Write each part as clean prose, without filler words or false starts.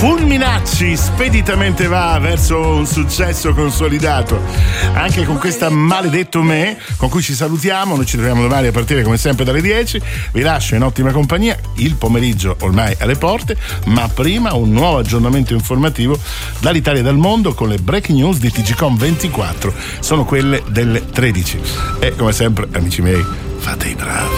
Fulminacci speditamente va verso un successo consolidato anche con questa Maledetto Me, con cui ci salutiamo. Noi ci troviamo domani a partire come sempre dalle 10. Vi lascio in ottima compagnia, il pomeriggio ormai alle porte, ma prima un nuovo aggiornamento informativo dall'Italia e dal mondo con le breaking news di TGcom 24. Sono quelle delle 13 e come sempre, amici miei, fate i bravi.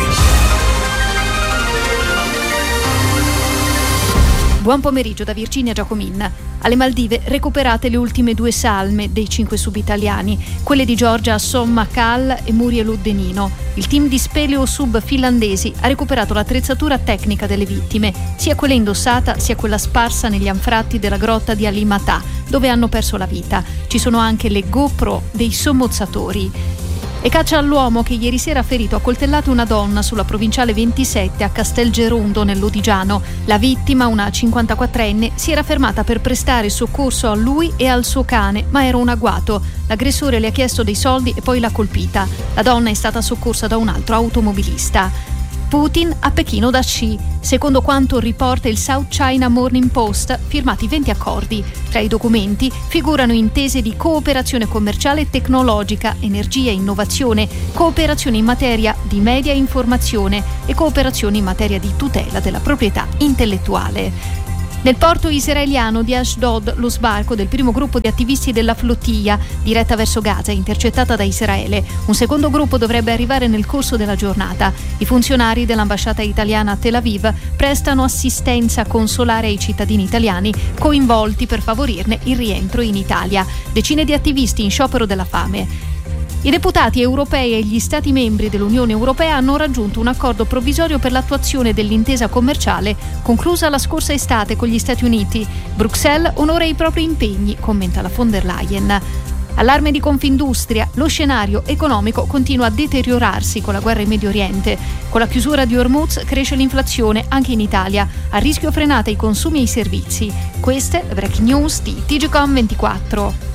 Buon pomeriggio da Virginia Giacomin. Alle Maldive recuperate le ultime 2 salme dei 5 subitaliani, quelle di Giorgia Sommakal e Muriel Uddenino. Il team di speleo sub finlandesi ha recuperato l'attrezzatura tecnica delle vittime, sia quella indossata sia quella sparsa negli anfratti della grotta di Alimatà, dove hanno perso la vita. Ci sono anche le GoPro dei sommozzatori. E caccia all'uomo che ieri sera ha ferito a coltellate una donna sulla provinciale 27 a Castelgerundo nell'Odigiano. La vittima, una 54enne, si era fermata per prestare soccorso a lui e al suo cane, ma era un agguato. L'aggressore le ha chiesto dei soldi e poi l'ha colpita. La donna è stata soccorsa da un altro automobilista. Putin a Pechino da Xi. Secondo quanto riporta il South China Morning Post, firmati 20 accordi. Tra i documenti figurano intese di cooperazione commerciale e tecnologica, energia e innovazione, cooperazione in materia di media e informazione e cooperazione in materia di tutela della proprietà intellettuale. Nel porto israeliano di Ashdod, lo sbarco del primo gruppo di attivisti della flottiglia diretta verso Gaza, intercettata da Israele. Un secondo gruppo dovrebbe arrivare nel corso della giornata. I funzionari dell'ambasciata italiana a Tel Aviv prestano assistenza consolare ai cittadini italiani coinvolti per favorirne il rientro in Italia. Decine di attivisti in sciopero della fame. I deputati europei e gli Stati membri dell'Unione Europea hanno raggiunto un accordo provvisorio per l'attuazione dell'intesa commerciale conclusa la scorsa estate con gli Stati Uniti. Bruxelles onora i propri impegni, commenta la von der Leyen. Allarme di Confindustria, lo scenario economico continua a deteriorarsi con la guerra in Medio Oriente. Con la chiusura di Hormuz cresce l'inflazione anche in Italia, a rischio frenata i consumi e i servizi. Queste le breaking news di TGcom 24.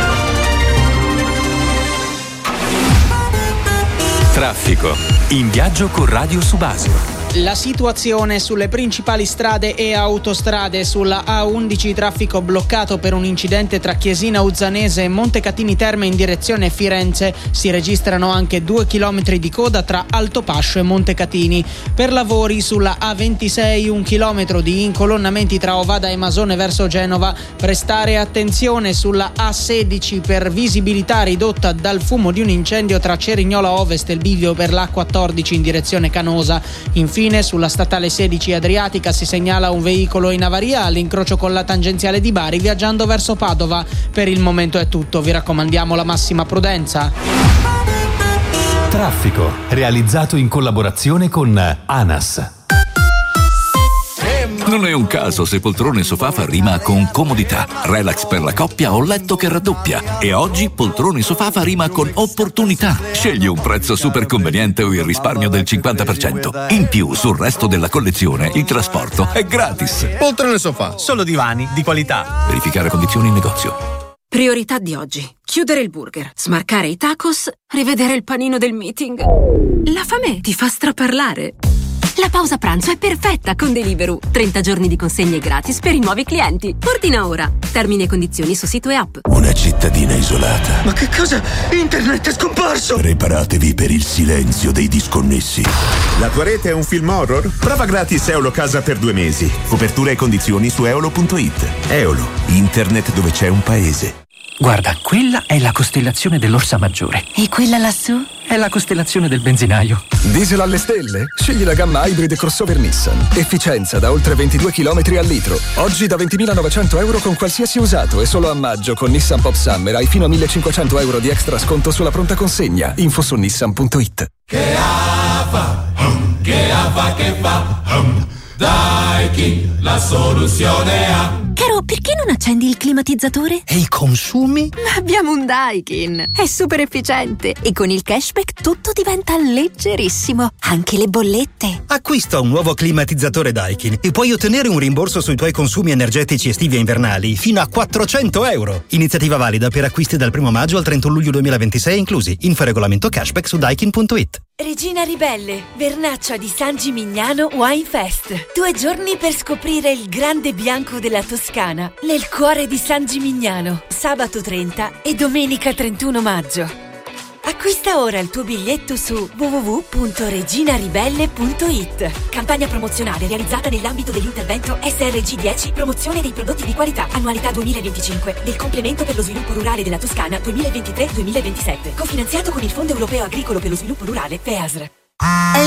Traffico. In viaggio con Radio Subasio. La situazione sulle principali strade e autostrade: sulla A11 traffico bloccato per un incidente tra Chiesina Uzzanese e Montecatini Terme in direzione Firenze. Si registrano anche 2 chilometri di coda tra Altopascio e Montecatini. Per lavori sulla A26 1 chilometro di incolonnamenti tra Ovada e Masone verso Genova. Prestare attenzione sulla A16 per visibilità ridotta dal fumo di un incendio tra Cerignola Ovest e il bivio per l'A14 in direzione Canosa. Infine sulla statale 16 Adriatica si segnala un veicolo in avaria all'incrocio con la tangenziale di Bari viaggiando verso Padova. Per il momento è tutto, vi raccomandiamo la massima prudenza. Traffico, realizzato in collaborazione con ANAS. Non è un caso se poltrone sofà fa rima con comodità, relax per la coppia o letto che raddoppia. E oggi poltrone sofà fa rima con opportunità. Scegli un prezzo super conveniente o il risparmio del 50%. In più, sul resto della collezione, il trasporto è gratis. Poltrone sofà, solo divani di qualità. Verificare condizioni in negozio. Priorità di oggi: chiudere il burger, smarcare i tacos, rivedere il panino del meeting. La fame ti fa straparlare. La pausa pranzo è perfetta con Deliveroo. 30 giorni di consegne gratis per i nuovi clienti. Ordina ora. Termini e condizioni su sito e app. Una cittadina isolata. Ma che cosa? Internet è scomparso! Preparatevi per il silenzio dei disconnessi. La tua rete è un film horror? Prova gratis Eolo Casa per 2 mesi. Copertura e condizioni su eolo.it. Eolo, internet dove c'è un paese. Guarda, quella è la costellazione dell'Orsa Maggiore. E quella lassù? È la costellazione del benzinaio. Diesel alle stelle? Scegli la gamma Hybrid crossover Nissan. Efficienza da oltre 22 km al litro. Oggi da 20.900 euro con qualsiasi usato e solo a maggio con Nissan Pop Summer hai fino a 1.500 euro di extra sconto sulla pronta consegna. Info su nissan.it. Che fa? Daikin, la soluzione ha. Caro, perché non accendi il climatizzatore? E i consumi? Ma abbiamo un Daikin. È super efficiente e con il cashback tutto diventa leggerissimo, anche le bollette. Acquista un nuovo climatizzatore Daikin e puoi ottenere un rimborso sui tuoi consumi energetici estivi e invernali fino a 400 euro. Iniziativa valida per acquisti dal 1 maggio al 31 luglio 2026 inclusi. Info regolamento cashback su daikin.it. Regina Ribelle, vernaccia di San Gimignano Wine Fest. 2 giorni per scoprire il grande bianco della Toscana Toscana, nel cuore di San Gimignano, sabato 30 e domenica 31 maggio. Acquista ora il tuo biglietto su www.reginaribelle.it. Campagna promozionale realizzata nell'ambito dell'intervento SRG10, promozione dei prodotti di qualità, annualità 2025, del complemento per lo sviluppo rurale della Toscana 2023-2027, cofinanziato con il Fondo Europeo Agricolo per lo Sviluppo Rurale, FEASR.